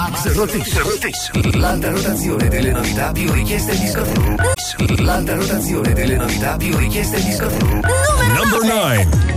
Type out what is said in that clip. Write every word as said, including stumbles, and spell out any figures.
Max Rotation. Rotation. L'alta rotazione delle novità più richieste in discoteca. L'alta rotazione delle novità più richieste in discoteca. Number nine.